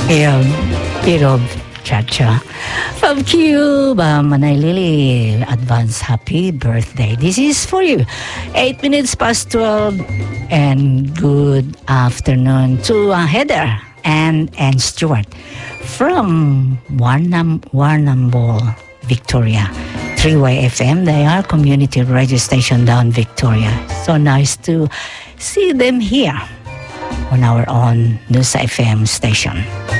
Yeah, Pirog Chacha. From Cuba, Manay Lily, advance happy birthday. This is for you. 8 minutes past 12, and good afternoon to Heather and Stuart from Warrnambool, Victoria. 3Y FM, they are community radio station down Victoria. So nice to see them here on our own News FM station.